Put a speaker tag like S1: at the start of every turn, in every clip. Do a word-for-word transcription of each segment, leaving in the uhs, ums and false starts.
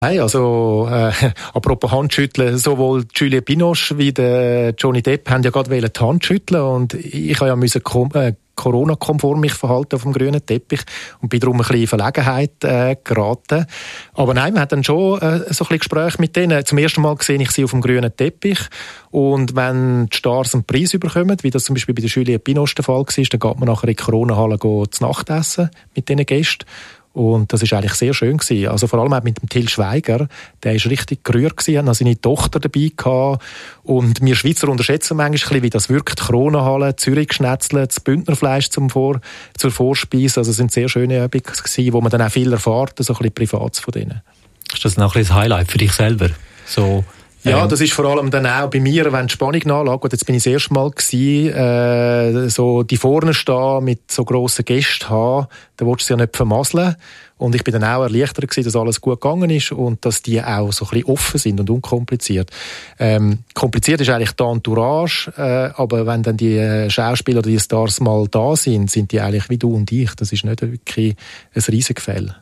S1: Nein, also äh, apropos Handschütteln, sowohl Juliette Binoche wie der Johnny Depp haben ja gerade die Hand schütteln und ich habe ja müssen äh, Corona-konform mich verhalten auf dem grünen Teppich und bin darum ein bisschen in Verlegenheit äh, geraten. Aber nein, wir hatten dann schon äh, so ein bisschen Gespräche mit denen. Zum ersten Mal sehe ich sie auf dem grünen Teppich und wenn die Stars einen Preis bekommen, wie das zum Beispiel bei der Juliette Binoche der Fall war, dann geht man nachher in die Corona-Halle zu Nacht essen mit diesen Gästen. Und das ist eigentlich sehr schön gewesen. Also vor allem auch mit dem Till Schweiger, der ist richtig gerührt gewesen, hat noch seine Tochter dabei gehabt. Und wir Schweizer unterschätzen manchmal ein bisschen, wie das wirkt. Kronenhalle, Zürich-Schnetzle, das Bündnerfleisch zum Vor- zur Vorspeise. Also es sind sehr schöne Übungen gewesen, wo man dann auch viel erfährt, so ein bisschen privat von denen.
S2: Ist das noch ein bisschen das Highlight für dich selber? So
S1: Ja, das ist vor allem dann auch bei mir, wenn die Spannung nachlässt. Und jetzt bin ich das erste Mal gewesen, äh, so die vorne stehen mit so grossen Gästen haben, da willst du sie ja nicht vermasseln. Und ich bin dann auch erleichtert gewesen, dass alles gut gegangen ist und dass die auch so ein bisschen offen sind und unkompliziert. Ähm, kompliziert ist eigentlich die Entourage, äh, aber wenn dann die Schauspieler oder die Stars mal da sind, sind die eigentlich wie du und ich. Das ist nicht wirklich ein Riesengefälle.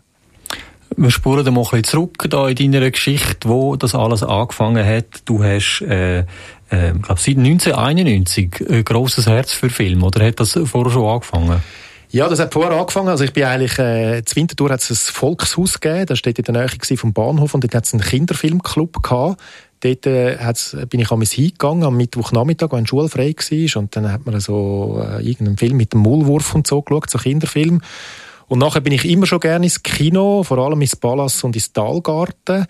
S2: Wir spuren da mal ein bisschen zurück da in deiner Geschichte, wo das alles angefangen hat. Du hast, äh, äh, ich glaube, seit neunzehnhunderteinundneunzig ein grosses Herz für Film, oder hat das vorher schon angefangen?
S1: Ja, das hat vorher angefangen. Also ich bin eigentlich, äh, zu Winterthur hat es ein Volkshaus gegeben, das steht in der Nähe vom Bahnhof und dort hat es einen Kinderfilmclub gehabt. Dort äh, hat's, bin ich einmal hingegangen, am Mittwochnachmittag, wenn schulfrei war und dann hat man so äh, irgendeinen Film mit dem Maulwurf und so geschaut, so Kinderfilm. Und nachher bin ich immer schon gerne ins Kino, vor allem ins Palast und ins Talgarten.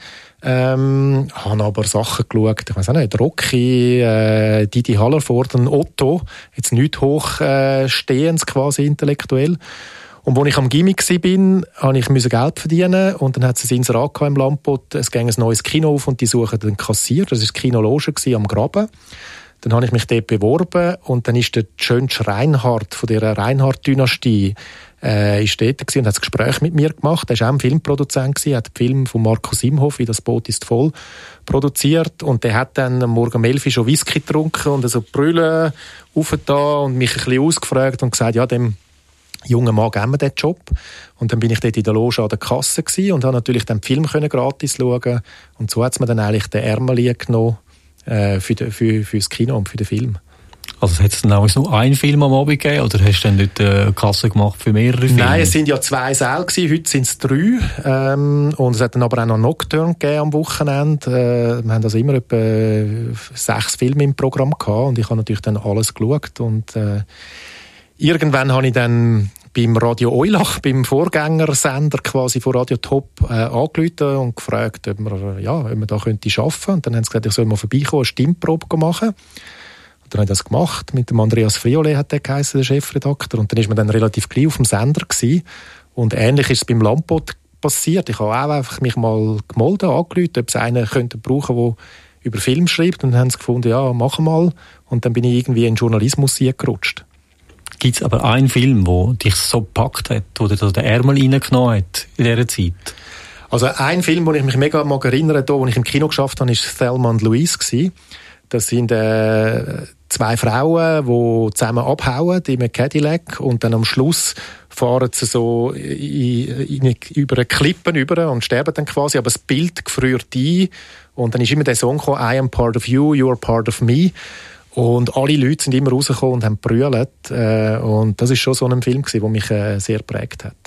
S1: Ähm, habe aber Sachen geschaut, ich weiss auch nicht, Rocky, äh, Didi Hallervorden, Otto, jetzt nicht hochstehendes äh, quasi intellektuell. Und als ich am Gimmick war, musste ich Geld verdienen und dann hat es ein Inserat im Lampot, es ging ein neues Kino auf und die suchen den Kassier, das war das Kino Loge am Graben. Dann habe ich mich dort beworben und dann ist der Schönsch Reinhardt von der Reinhardt-Dynastie äh, ist dort gewesen und hat ein Gespräch mit mir gemacht. Er war auch ein Filmproduzent gewesen, hat den Film von Markus Imhoff, «Wie das Boot ist voll», produziert und der hat dann am Morgen um elf Uhr schon Whisky getrunken und so Brüllen aufgetan und mich ein bisschen ausgefragt und gesagt, ja, dem jungen Mann geben wir den Job. Und dann bin ich dort in der Loge an der Kasse gewesen und habe natürlich den Film können gratis schauen und so hat es mir dann eigentlich den Ärmel genommen äh, für, de, für, für das Kino und für den Film.
S2: Also hat es dann auch nur einen Film am Abend gegeben oder hast du dann nicht eine Kasse gemacht für mehrere Filme?
S1: Nein, es sind ja zwei Säle gewesen, heute sind es drei. Ähm, und es hat dann aber auch noch Nocturne gegeben am Wochenende. Äh, wir haben also immer etwa sechs Filme im Programm gehabt und ich habe natürlich dann alles geschaut. Und äh, irgendwann habe ich dann beim Radio Eulach, beim Vorgängersender quasi von Radio Top, äh, angerufen und gefragt, ob wir, ja, ob wir da könnte arbeiten. Und dann haben sie gesagt, ich soll mal vorbeikommen, eine Stimmprobe machen. Dann habe ich das gemacht. Mit dem Andreas Friolet hat der geheißen, der Chefredakteur. Und dann ist man dann relativ gleich auf dem Sender gewesen. Und ähnlich ist es beim Lampot passiert. Ich habe auch einfach mich mal gemeldet, angerufen, ob es einen könnte brauchen, der über Film schreibt. Und dann haben sie gefunden, ja, mach mal. Und dann bin ich irgendwie in den Journalismus gerutscht.
S2: Gibt es aber einen Film, der dich so gepackt hat, der dir den Ärmel reingenommen hat in dieser Zeit?
S1: Also ein Film, den ich mich mega mag erinnern, da, wo ich im Kino geschafft habe, war Thelma und Louise gewesen. Das sind äh, zwei Frauen, die zusammen abhauen in einem Cadillac und dann am Schluss fahren sie so in, in, über eine Klippen über und sterben dann quasi, aber das Bild gefriert ein und dann ist immer der Song gekommen, «I am part of you, you are part of me». Und alle Leute sind immer rausgekommen und haben gebrüllt. Äh, und das war schon so ein Film, der mich äh, sehr geprägt hat.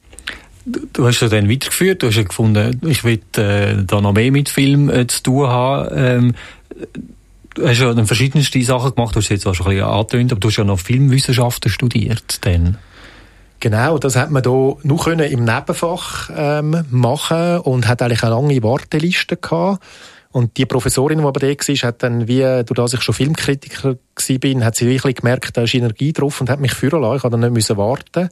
S2: Du, du hast ja dann weitergeführt, du hast ja gefunden, ich will äh, da noch mehr mit Film äh, zu tun haben. Ähm, du hast ja dann verschiedenste Sachen gemacht, du hast jetzt auch schon ein bisschen angetönt, aber du hast ja noch Filmwissenschaften studiert. Dann.
S1: Genau, das hat man hier nur im Nebenfach ähm, machen und hat eigentlich eine lange Warteliste gehabt. Und die Professorin, die aber da war, hat dann, wie, durch das ich schon Filmkritiker war, hat sie wirklich gemerkt, da ist Energie drauf und hat mich führen lassen. Ich musste dann nicht warten.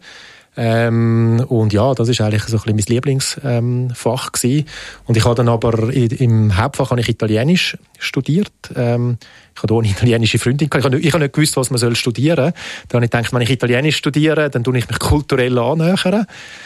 S1: Ähm, und ja, das war eigentlich so ein bisschen mein Lieblingsfach gewesen. Und ich habe dann aber im Hauptfach habe ich Italienisch studiert. Ähm, ich hatte auch eine italienische Freundin. Ich habe nicht, ich habe nicht gewusst, was man soll studieren soll. Da habe ich gedacht, wenn ich Italienisch studiere, dann tue ich mich kulturell annähern.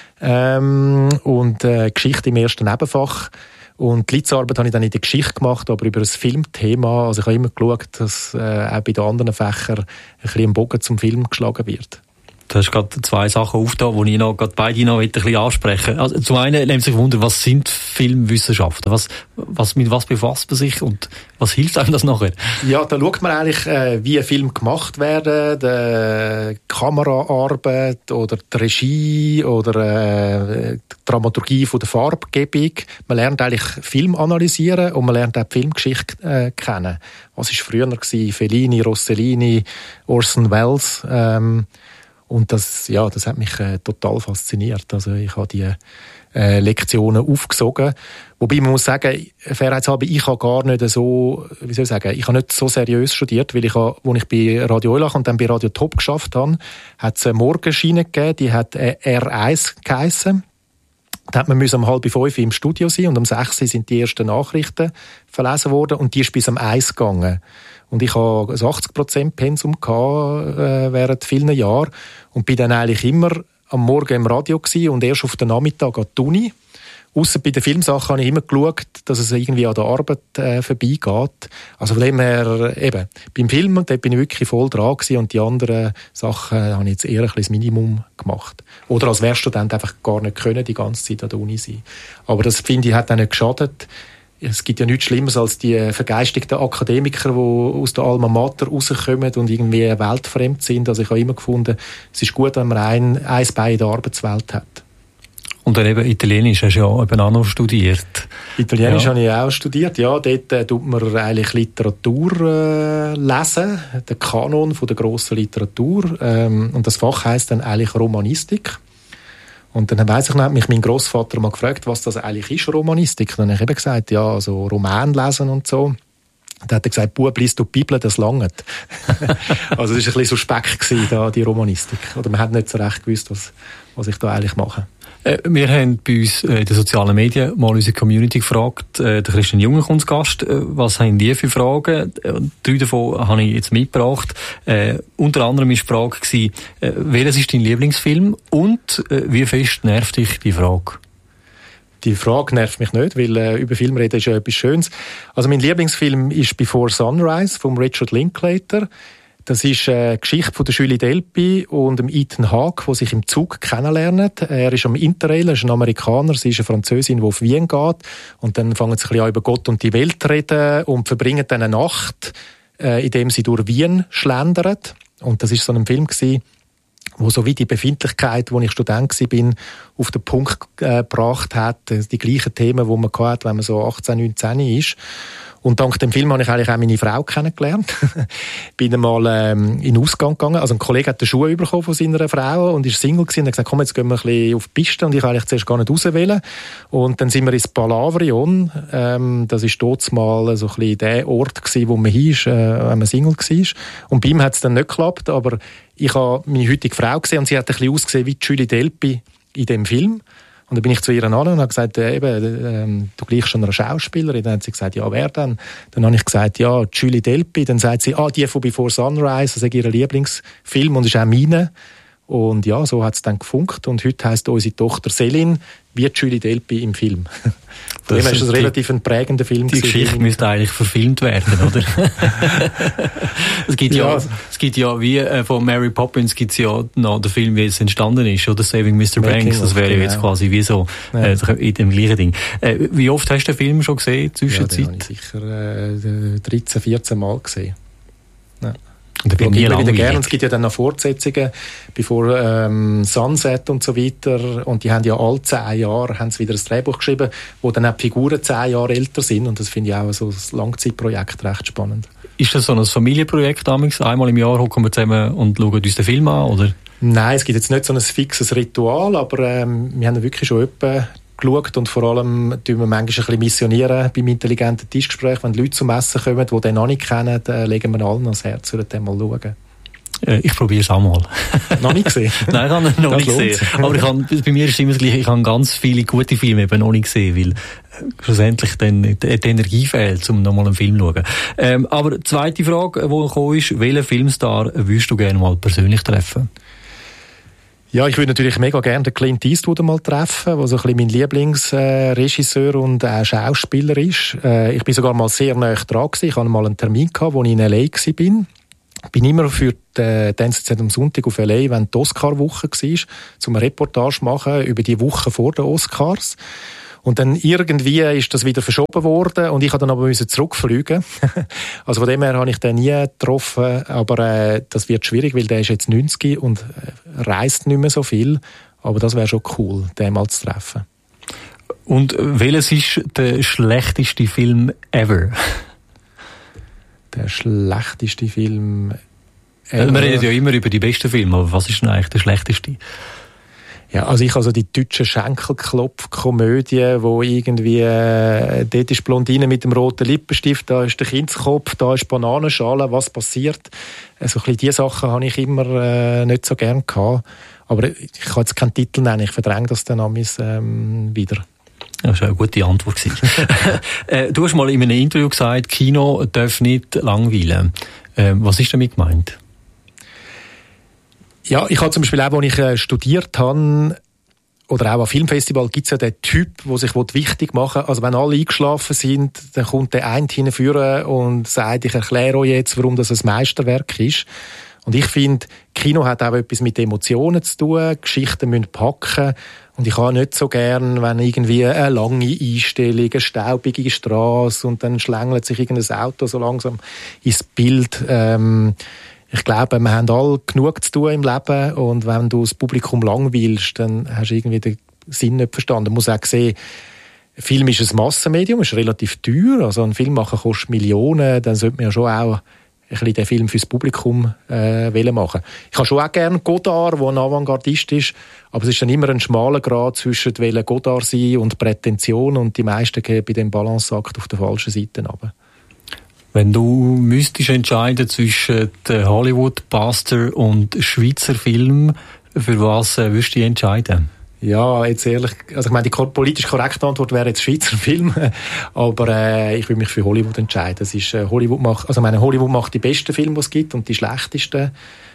S1: Ähm, und äh, Geschichte im ersten Nebenfach. Und die Litzarbeit habe ich dann in der Geschichte gemacht, aber über ein Filmthema. Also ich habe immer geschaut, dass äh, auch bei den anderen Fächern ein bisschen ein Bogen zum Film geschlagen wird.
S2: Du hast gerade zwei Sachen aufgetan, die ich noch, gerade beide noch ein bisschen ansprechen. Also, zum einen nimmt sich Wunder, was sind Filmwissenschaften? Was, was, mit was befasst man sich und was hilft einem das nachher?
S1: Ja, da schaut man eigentlich, äh, wie ein Film gemacht werden, die Kameraarbeit oder die Regie oder äh, die Dramaturgie von der Farbgebung. Man lernt eigentlich Film analysieren und man lernt auch die Filmgeschichte äh, kennen. Was war früher gewesen? Fellini, Rossellini, Orson Welles. Ähm, Und das, ja, das hat mich äh, total fasziniert. Also ich habe die äh, Lektionen aufgesogen. Wobei man muss sagen, fairheitshalber, ich habe gar nicht so, wie soll ich sagen, ich habe nicht so seriös studiert, weil ich habe, als ich bei Radio Eulach und dann bei Radio Top geschafft habe, hat es eine Morgenschiene gegeben, die hat äh, R eins geheissen. Da hat man um halb fünf im Studio sein und um sechs sind die ersten Nachrichten verlesen worden und die ist bis um eins gegangen. Und ich hatte ein achtzig Prozent Pensum gehabt, äh, während vielen Jahren und bin dann eigentlich immer am Morgen im Radio gewesen und erst auf den Nachmittag an die Uni. Ausser bei den Filmsachen habe ich immer geschaut, dass es irgendwie an der Arbeit äh, vorbeigeht. Also von dem her, eben, beim Film, da bin ich wirklich voll dran gewesen und die anderen Sachen habe ich jetzt eher ein bisschen das Minimum gemacht. Oder als Werkstudent einfach gar nicht können, die ganze Zeit an der Uni sein. Aber das, finde ich, hat auch nicht geschadet. Es gibt ja nichts Schlimmeres als die vergeistigten Akademiker, die aus der Alma Mater rauskommen und irgendwie weltfremd sind. Also ich habe immer gefunden, es ist gut, wenn man ein, ein Bein in der Arbeitswelt hat.
S2: Und dann eben Italienisch hast du ja eben auch noch studiert.
S1: Italienisch
S2: ja.
S1: habe ich auch studiert. Ja, dort äh, tut man eigentlich Literatur äh, lesen, den Kanon von der grossen Literatur. Ähm, und das Fach heisst dann eigentlich Romanistik. Und dann weiss ich noch, hat mich mein Grossvater mal gefragt, was das eigentlich ist, Romanistik. Dann habe ich eben gesagt, ja, also Roman lesen und so. Dann hat er gesagt, Bub, liest du die Bibel, das langt. Also das war ein bisschen suspekt gewesen, da, die Romanistik. Oder man hat nicht so recht gewusst, was, was ich da eigentlich mache.
S2: Äh, wir haben bei uns äh, in den sozialen Medien mal unsere Community gefragt, äh, der Christian Junge kommt zu Gast, äh, was haben die für Fragen? Äh, drei davon habe ich jetzt mitgebracht. Äh, unter anderem war die Frage gewesen, äh, welches ist dein Lieblingsfilm und äh, wie fest nervt dich die Frage?
S1: Die Frage nervt mich nicht, weil äh, über Film reden ist ja etwas Schönes. Also mein Lieblingsfilm ist Before Sunrise von Richard Linklater. Das ist eine Geschichte von der Julie Delpy und dem Ethan Hawke, die sich im Zug kennenlernen. Er ist am Interrail, er ist ein Amerikaner, sie ist eine Französin, die auf Wien geht. Und dann fangen sie ein bisschen an, über Gott und die Welt zu reden und verbringen dann eine Nacht, äh, indem sie durch Wien schlendern. Und das war so ein Film gewesen, wo so wie die Befindlichkeit, wo ich Student war, auf den Punkt äh, gebracht hat. Die gleichen Themen, die man hat, wenn man so achtzehn, neunzehn ist. Und dank dem Film habe ich eigentlich auch meine Frau kennengelernt. Bin einmal ähm, in den Ausgang gegangen. Also ein Kollege hat den Schuh bekommen von seiner Frau und ist Single gewesen und hat gesagt, komm, jetzt gehen wir ein bisschen auf die Piste. Und ich eigentlich zuerst gar nicht rauswählen. Und dann sind wir ins Palavrion. Ähm, das ist dort mal so ein bisschen der Ort gewesen, wo man hin ist, äh, wenn man Single war. Und bei ihm hat es dann nicht geklappt, aber ich habe meine heutige Frau gesehen und sie hat ein bisschen ausgesehen wie Julie Delpy in dem Film. Und dann bin ich zu ihr an und habe gesagt, äh, eben, äh, du gleichst schon einer Schauspielerin. Dann hat sie gesagt, ja, wer denn? Dann habe ich gesagt, ja, Julie Delpy. Dann sagt sie, ah, die von Before Sunrise, das ist ihr Lieblingsfilm und ist auch meine. Und ja, so hat es dann gefunkt. Und heute heisst unsere Tochter Céline wie Julie Delpy im Film. Von dem ist das relativ ein prägender Film.
S2: Die Geschichte gewesen. Müsste eigentlich verfilmt werden, oder? es gibt ja, ja, es gibt ja wie äh, von Mary Poppins gibt es ja noch den Film, wie es entstanden ist, oder Saving Mister Banks. Das wäre ja jetzt quasi wie so äh, in dem gleichen Ding. Äh, wie oft hast du den Film schon gesehen, Zwischenzeit?
S1: Ja, den habe ich sicher äh, dreizehn, vierzehn Mal gesehen. Ja.
S2: Und da bin ich
S1: wieder gerne. Und es gibt ja dann noch Fortsetzungen, bevor ähm, Sunset und so weiter. Und die haben ja alle zehn Jahre haben sie wieder ein Drehbuch geschrieben, wo dann auch die Figuren zehn Jahre älter sind. Und das finde ich auch so ein Langzeitprojekt recht spannend.
S2: Ist das so ein Familienprojekt damals? Einmal im Jahr hocken wir zusammen und schauen uns den Film an, oder?
S1: Nein, es gibt jetzt nicht so ein fixes Ritual, aber ähm, wir haben wirklich schon etwa geschaut und vor allem tun wir manchmal ein bisschen missionieren beim intelligenten Tischgespräch. Wenn die Leute zum Essen kommen, die den noch nicht kennen, dann legen wir allen ans Herz, würden den mal schauen.
S2: Äh, ich probiere es auch mal.
S1: Noch nicht gesehen?
S2: Nein, ich habe ihn noch das nicht lohnt. gesehen. Aber ich habe, bei mir ist es immer das Gleiche, ich habe ganz viele gute Filme eben noch nicht gesehen, weil schlussendlich dann die, die Energie fehlt, um nochmal einen Film zu schauen. Ähm, aber die zweite Frage, die gekommen ist, welchen Filmstar würdest du gerne mal persönlich treffen?
S1: Ja, ich würde natürlich mega gerne den Clint Eastwood mal treffen, der so ein bisschen mein Lieblingsregisseur äh, und auch Schauspieler ist. Äh, ich bin sogar mal sehr nahe dran gewesen. Ich hatte mal einen Termin gehabt, wo ich in L A war. bin immer für die Dance am Sonntag auf L A, wenn die Oscar-Woche war, zum eine Reportage machen über die Woche vor den Oscars. Und dann irgendwie ist das wieder verschoben worden und ich musste dann aber zurückfliegen. Also von dem her habe ich den nie getroffen, aber äh, das wird schwierig, weil der ist jetzt neunzig und äh, reist nicht mehr so viel. Aber das wäre schon cool, den mal zu treffen.
S2: Und welches ist der schlechteste Film ever?
S1: Der schlechteste Film ever?
S2: Wir reden ja immer über die besten Filme, aber was ist denn eigentlich der schlechteste?
S1: Ja, also ich also die deutsche Schenkelklopf-Komödie, wo irgendwie äh, dort ist Blondine mit dem roten Lippenstift, da ist der Kindskopf, da ist Bananenschale, was passiert? Also ein bisschen diese Sachen habe ich immer äh, nicht so gern gehabt. Aber ich kann jetzt keinen Titel nennen, ich verdränge das dann amigs ähm, wieder.
S2: Das war eine gute Antwort. äh, du hast mal in einem Interview gesagt, Kino darf nicht langweilen. Äh, was ist damit gemeint?
S1: Ja, ich habe zum Beispiel auch, als ich äh, studiert habe, oder auch am Filmfestival, gibt es ja den Typ, der sich wichtig machen will. Also wenn alle eingeschlafen sind, dann kommt der eine hinführen und sagt, ich erkläre euch jetzt, warum das ein Meisterwerk ist. Und ich finde, Kino hat auch etwas mit Emotionen zu tun, Geschichten müssen packen. Und ich habe nicht so gern, wenn irgendwie eine lange Einstellung, eine staubige Straße und dann schlängelt sich irgendein Auto so langsam ins Bild. Ähm, Ich glaube, wir haben alle genug zu tun im Leben und wenn du das Publikum langweilst, dann hast du irgendwie den Sinn nicht verstanden. Man muss auch sehen, ein Film ist ein Massenmedium, ist relativ teuer, also ein Film machen kostet Millionen, dann sollte man ja schon auch ein bisschen den Film fürs Publikum äh, machen. Ich habe schon auch gerne Godard, der ein Avantgardist ist, aber es ist dann immer ein schmaler Grad zwischen Godard sein und Prätension und die meisten gehen bei dem Balanceakt auf der falschen Seite runter.
S2: Wenn du müsstest entscheiden zwischen Hollywood-Buster und Schweizer Film, für was äh, würdest du dich entscheiden?
S1: Ja, jetzt ehrlich, also ich meine, die politisch korrekte Antwort wäre jetzt Schweizer Film, aber äh, ich würde mich für Hollywood entscheiden. Das ist, äh, Hollywood macht, also ich meine, Hollywood macht die besten Filme, die es gibt und die schlechtesten.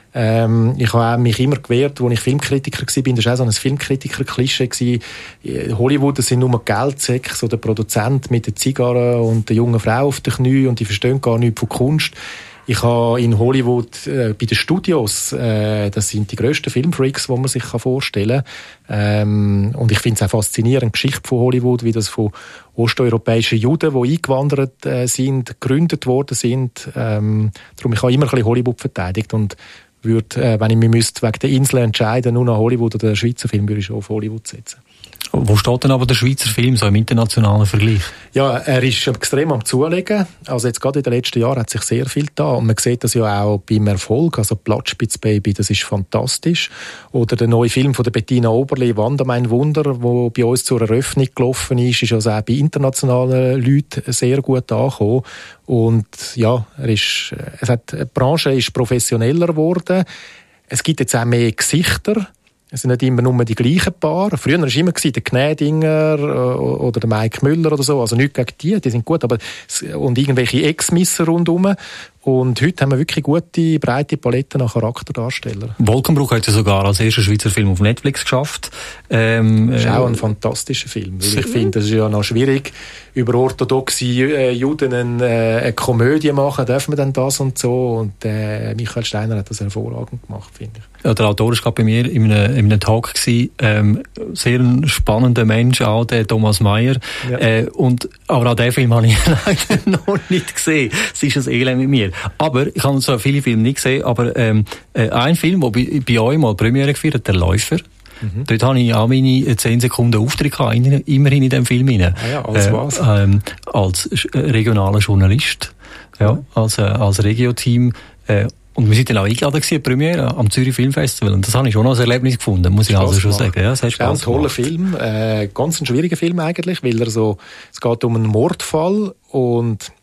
S1: Ähm, ich habe mich immer gewehrt, als ich Filmkritiker war, das war auch so ein Filmkritiker-Klischee. Hollywood, das sind nur Geldsäcke, so der Produzent mit der Zigarre und der jungen Frau auf den Knien und die verstehen gar nichts von Kunst. Ich habe in Hollywood äh, bei den Studios, äh, das sind die grössten Filmfreaks, die man sich vorstellen kann. Ähm, und ich finde es auch faszinierend, die Geschichte von Hollywood, wie das von osteuropäischen Juden, die eingewandert äh, sind, gegründet worden sind. Ähm, darum, ich habe immer ein bisschen Hollywood verteidigt und würde, äh, wenn ich mich müsste, wegen der Insel entscheiden, nur nach Hollywood oder den Schweizer Film, würde ich schon auf Hollywood setzen.
S2: Wo steht denn aber der Schweizer Film so im internationalen Vergleich?
S1: Ja, er ist extrem am Zulegen. Also jetzt gerade in den letzten Jahren hat sich sehr viel getan. Und man sieht das ja auch beim Erfolg. Also Platzspitzbaby, das ist fantastisch. Oder der neue Film von der Bettina Oberli, Wanda, mein Wunder, der bei uns zur Eröffnung gelaufen ist, ist also auch bei internationalen Leuten sehr gut angekommen. Und ja, er ist, es hat, die Branche ist professioneller geworden. Es gibt jetzt auch mehr Gesichter. Es sind nicht immer nur die gleichen Paare. Früher war es immer der Gnädinger oder der Mike Müller oder so. Also nichts gegen die, die sind gut. Aber und irgendwelche Ex-Misser rundherum. Und heute haben wir wirklich gute, breite Paletten an Charakterdarstellern.
S2: Wolkenbruch hat ja sogar als erster Schweizer Film auf Netflix geschafft. Ähm,
S1: das ist auch ein fantastischer Film. Weil ich finde, es ist ja noch schwierig, über orthodoxe äh, Juden eine, äh, eine Komödie machen. Dürfen wir denn das und so? Und äh, Michael Steiner hat das hervorragend gemacht, finde ich.
S2: Ja, der Autor war gerade bei mir in einem, in einem Talk gewesen. Ähm, sehr ein spannender Mensch, auch der Thomas Mayer. Ja. Äh, und, aber auch den Film habe ich leider noch nicht gesehen. Es ist ein Elend mit mir. Aber ich habe so viele Filme nicht gesehen, aber ähm, äh, ein Film, der bei, bei euch mal Premiere gefeiert hat, «Der Läufer». Mhm. Dort hatte ich auch meine zehn Sekunden Auftritt gehabt, immerhin in diesem Film rein.
S1: Ah ja, als äh, was?
S2: Ähm, als regionaler Journalist, ja, mhm. als, äh, als Regio-Team. Äh, und wir sind dann auch eingeladen gewesen, Premiere am Zürich Filmfestival. Und das habe ich schon noch ein Erlebnis gefunden, muss ich also schon sagen. Ja, es hat Spaß
S1: ein toller Film, äh, ganz ein schwieriger Film eigentlich, weil er so, es geht um einen Mordfall und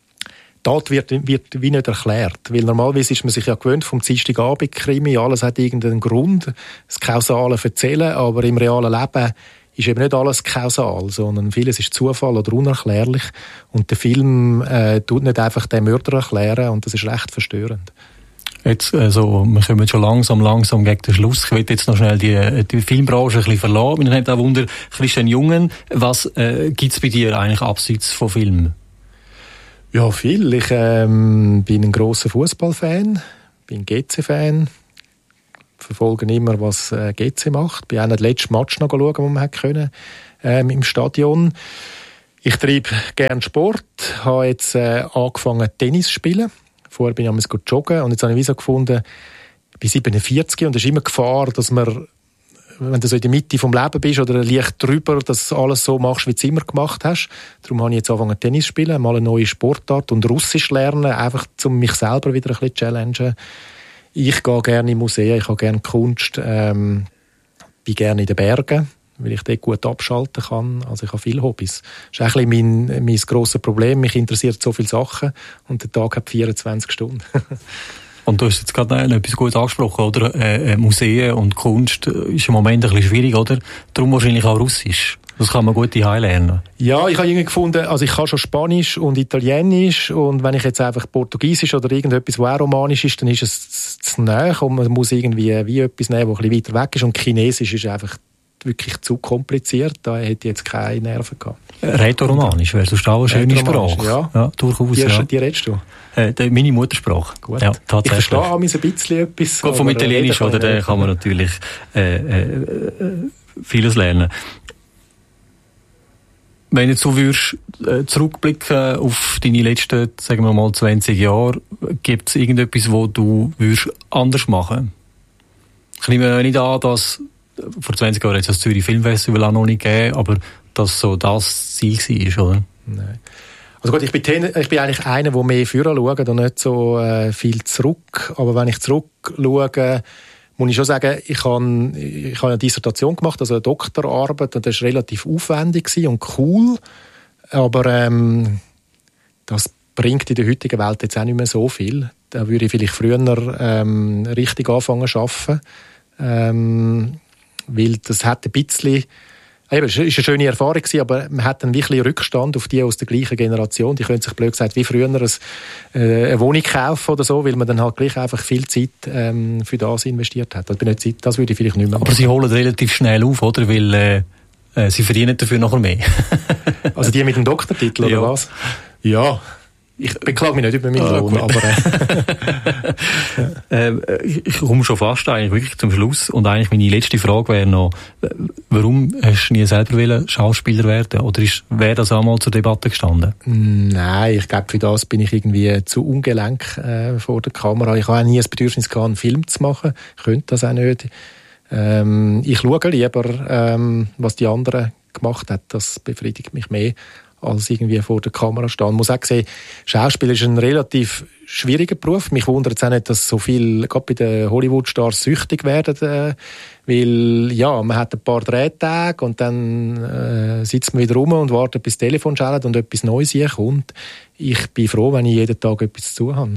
S1: dort wird, wird wie nicht erklärt. Weil normalerweise ist man sich ja gewöhnt vom Dienstagabend-Krimi, alles hat irgendeinen Grund, das Kausale erzählen, aber im realen Leben ist eben nicht alles kausal, sondern vieles ist Zufall oder unerklärlich. Und der Film äh, tut nicht einfach den Mörder erklären und das ist recht verstörend.
S2: Jetzt, also, wir kommen schon langsam, langsam gegen den Schluss. Ich will jetzt noch schnell die, die Filmbranche ein bisschen verlassen. Ich habe auch Wunder, Christian Jungen, was äh, gibt's bei dir eigentlich abseits von Filmen?
S1: Ja, viel. Ich ähm, bin ein grosser Fußballfan bin G C-Fan, verfolge immer, was äh, G C macht. Bin auch nicht den letzten Match noch schauen, den man hätte können, ähm, im Stadion. Ich treibe gerne Sport, habe jetzt äh, angefangen Tennis zu spielen. Vorher bin ich einmal joggen und jetzt habe ich wie so gefunden, ich bin siebenundvierzig und es ist immer Gefahr, dass man, wenn du so in der Mitte vom Leben bist oder leicht drüber, dass du alles so machst, wie du es immer gemacht hast. Darum habe ich jetzt angefangen Tennis zu spielen, mal eine neue Sportart und Russisch lernen, einfach um mich selber wieder ein bisschen zu challengen. Ich gehe gerne in Museen, ich habe gerne Kunst, ähm, bin gerne in den Bergen, weil ich dort gut abschalten kann. Also ich habe viele Hobbys. Das ist ein bisschen mein, mein grosses Problem. Mich interessiert so viele Sachen und der Tag hat vierundzwanzig Stunden.
S2: Und du hast jetzt gerade etwas Gutes angesprochen, oder? Äh, Museen und Kunst ist im Moment ein bisschen schwierig, oder? Darum wahrscheinlich auch Russisch. Das kann man gut daheim lernen. Ja,
S1: ich habe irgendwie gefunden, also ich kann schon Spanisch und Italienisch und wenn ich jetzt einfach Portugiesisch oder irgendetwas, was auch Romanisch ist, dann ist es zu nahe und man muss irgendwie wie etwas nehmen, das ein bisschen weiter weg ist und Chinesisch ist einfach wirklich zu kompliziert, da hätte ich jetzt keine Nerven gehabt.
S2: Rätoromanisch wäre sonst auch eine schöne Sprache.
S1: Ja,
S2: ja durchaus.
S1: Die,
S2: ja.
S1: die redest du?
S2: Äh, die, meine Muttersprache.
S1: Gut.
S2: Ja, tatsächlich.
S1: Ich verstehe auch ein bisschen etwas.
S2: Gut, vom Italienisch, oder? Da kann man natürlich äh, äh, vieles lernen. Wenn du würdest, äh, zurückblicken auf deine letzten, sagen wir mal, zwanzig Jahre, gibt es irgendetwas, wo du würdest anders machen? Ich nehme nicht an, dass vor zwanzig Jahren hat es das Zürich Filmfestival auch noch nicht gegeben, aber dass so das Ziel war, oder?
S1: Nein. Also gut, ich bin, ten, ich bin eigentlich einer, der mehr vorher schaut und nicht so äh, viel zurück. Aber wenn ich zurückschaue, muss ich schon sagen, ich habe, ich habe eine Dissertation gemacht, also eine Doktorarbeit, und das war relativ aufwendig und cool. Aber ähm, das bringt in der heutigen Welt jetzt auch nicht mehr so viel. Da würde ich vielleicht früher ähm, richtig anfangen zu arbeiten. Ähm, weil das hat ein bisschen, eben, es war eine schöne Erfahrung, aber man hat dann wirklich Rückstand auf die aus der gleichen Generation. Die können sich blöd gesagt wie früher ein, äh, eine Wohnung kaufen oder so, weil man dann halt gleich einfach viel Zeit ähm, für das investiert hat. Das, nicht Zeit, das würde ich vielleicht nicht mehr machen.
S2: Aber sie holen relativ schnell auf, oder? Weil äh, äh, sie verdienen dafür nachher mehr.
S1: Also die mit dem Doktortitel, oder
S2: ja.
S1: was? Ja. Ich beklage mich nicht über meinen
S2: ah,
S1: Lohn, aber...
S2: Äh, äh, ich, ich komme schon fast eigentlich wirklich zum Schluss. Und eigentlich meine letzte Frage wäre noch, warum hast du nie selber wollen Schauspieler werden? Oder wäre das auch mal zur Debatte gestanden?
S1: Nein, ich glaube, für das bin ich irgendwie zu ungelenk äh, vor der Kamera. Ich habe auch nie das Bedürfnis gehabt, einen Film zu machen. Ich könnte das auch nicht. Ähm, ich schaue lieber, ähm, was die anderen gemacht haben. Das befriedigt mich mehr, als irgendwie vor der Kamera stehen. Ich muss auch sehen, Schauspieler ist ein relativ schwieriger Beruf. Mich wundert es auch nicht, dass so viele, gerade bei den Hollywood-Stars, süchtig werden. Äh, weil, ja, man hat ein paar Drehtage und dann äh, sitzt man wieder rum und wartet, bis das Telefon schallt und etwas Neues kommt. Ich bin froh, wenn ich jeden Tag etwas zu tun habe.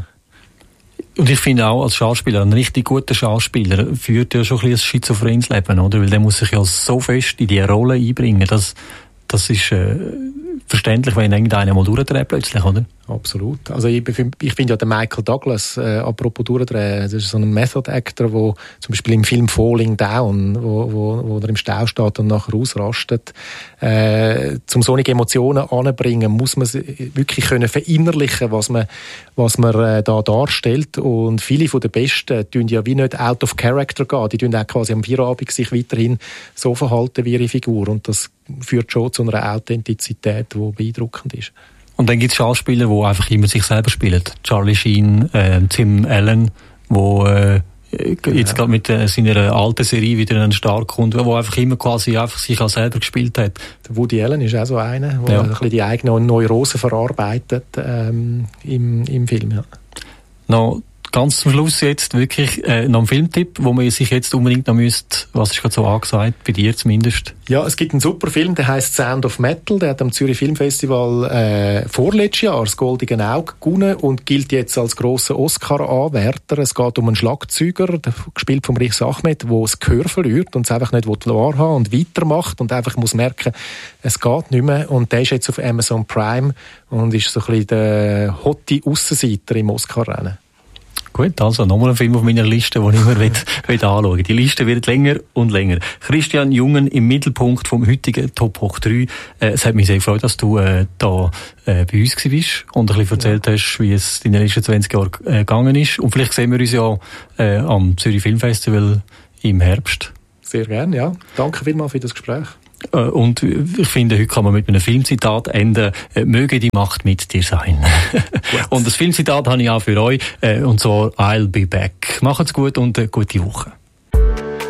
S2: Und ich finde auch, als Schauspieler, ein richtig guter Schauspieler führt ja schon ein bisschen ein schizophrenes Leben, oder? Weil der muss sich ja so fest in die Rolle einbringen, dass das ist äh, verständlich, wenn irgendeiner mal durchdreht plötzlich, oder?
S1: Absolut. Also ich, ich finde ja den Michael Douglas, äh, apropos durchdrehen, das ist so ein Method-Actor, der zum Beispiel im Film Falling Down, wo, wo, wo er im Stau steht und nachher ausrastet, äh, zum solche Emotionen anbringen, muss man wirklich können verinnerlichen, was man, was man äh, da darstellt. Und viele von den Besten tun ja wie nicht out of character gehen, die tun auch quasi am Feierabend sich weiterhin so verhalten wie ihre Figur. Und das führt schon zu einer Authentizität, die beeindruckend ist.
S2: Und dann gibt es Schauspieler, die einfach immer sich selber spielen. Charlie Sheen, äh, Tim Allen, wo äh, genau. jetzt gerade mit äh, seiner alten Serie wieder einen Start kommt, wo einfach immer quasi einfach sich auch selber gespielt hat.
S1: Der Woody Allen ist auch so einer, der
S2: ja.
S1: ein bisschen die eigenen Neurosen verarbeitet ähm, im, im Film. Ja.
S2: No. Ganz zum Schluss jetzt wirklich äh, noch ein Filmtipp, wo man sich jetzt unbedingt noch müsste, was ist gerade so angesagt, bei dir zumindest?
S1: Ja, es gibt einen super Film, der heisst Sound of Metal, der hat am Zürich Filmfestival äh, vorletztes Jahr das Goldene Auge gewonnen und gilt jetzt als grosser Oscar-Anwärter. Es geht um einen Schlagzeuger, gespielt von Riz Ahmed, der das Gehör verliert und es einfach nicht wahrhaben und weitermacht und einfach muss merken, es geht nicht mehr. Und der ist jetzt auf Amazon Prime und ist so ein bisschen der hotte Aussenseiter im Oscar-Rennen.
S2: Gut, also nochmal ein Film auf meiner Liste, den ich immer will, will anschauen will. Die Liste wird länger und länger. Christian Jungen im Mittelpunkt vom heutigen Top Hoch drei. Äh, es hat mich sehr gefreut, dass du äh, da äh, bei uns warst und ein bisschen erzählt ja. hast, wie es in den letzten zwanzig Jahren äh, gegangen ist. Und vielleicht sehen wir uns ja äh, am Zürich Filmfestival im Herbst.
S1: Sehr gerne, ja. Danke vielmals für das Gespräch.
S2: Und ich finde, heute kann man mit einem Filmzitat enden. Möge die Macht mit dir sein. Und das Filmzitat habe ich auch für euch. Und zwar I'll be back. Macht's gut und eine gute Woche.